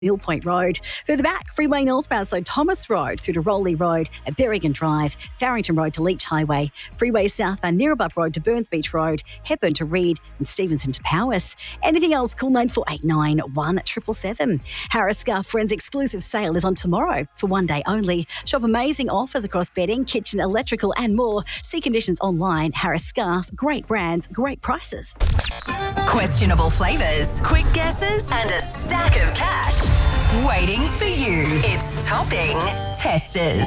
Mill Point Road. Further back, Freeway northbound, so Thomas Road through to Rowley Road at Berrigan Drive, Farrington Road to Leach Highway, Freeway southbound Neerabup Road to Burns Beach Road, Hepburn to Reed and Stevenson to Powys. Anything else, call 9489 1777. Harris Scarf Friends exclusive sale is on tomorrow for one day only. Shop amazing offers across bedding, kitchen, electrical and more. See conditions online. Harris Scarf, great brands, great prices. Questionable flavours, quick guesses, and a stack of cash waiting for you. It's Topping Testers.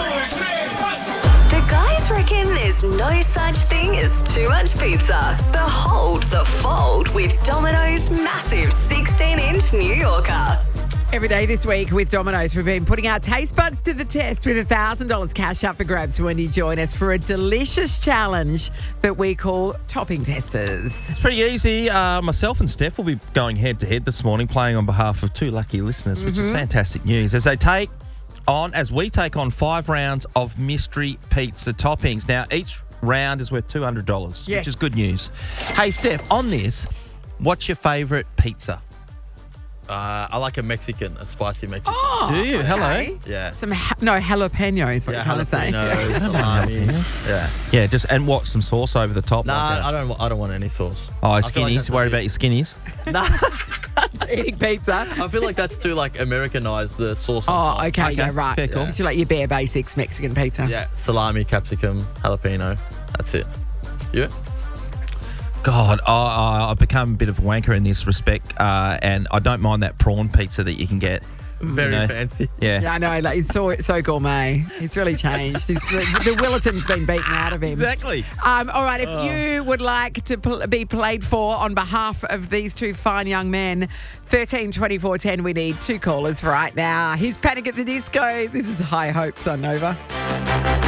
The guys reckon there's no such thing as too much pizza. Behold the fold with Domino's massive 16-inch New Yorker. Every day this week with Domino's, we've been putting our taste buds to the test with $1,000 cash up for grabs when you join us for a delicious challenge that we call Topping Testers. It's pretty easy. Myself and Steph will be going head-to-head this morning, playing on behalf of two lucky listeners, which is fantastic news, as we take on 5 rounds of mystery pizza toppings. Now, each round is worth $200, which is good news. Hey, Steph, on this, what's your favourite pizza? I like a spicy Mexican. Oh, do you? okay. Hello? Yeah. Jalapeno is what you're trying to say. Salami. Yeah, and what, some sauce over the top? Nah, I don't want any sauce. Oh, I feel like skinnies? that's Worried about your skinnies? Eating pizza. I feel like that's too Americanized, the sauce on top. Okay, yeah, right. Fair call. It's like your bare basics Mexican pizza. Yeah, salami, capsicum, jalapeno. That's it. Yeah. God, I've become a bit of a wanker in this respect, and I don't mind that prawn pizza that you can get. Very fancy. Yeah. Yeah, I know. Like, it's so gourmet. It's really changed. The Willerton's been beaten out of him. Exactly. All right, if you would like to be played for on behalf of these two fine young men, 13 24 10, we need 2 callers right now. Here's Panic at the Disco. This is High Hopes on Nova.